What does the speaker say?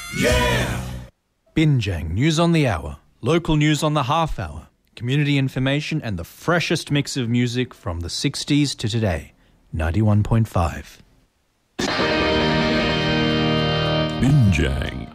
Yeah! Binjang News on the Hour, local news on the half hour, community information and the freshest mix of music from the 60s to today. 91.5. Binjang.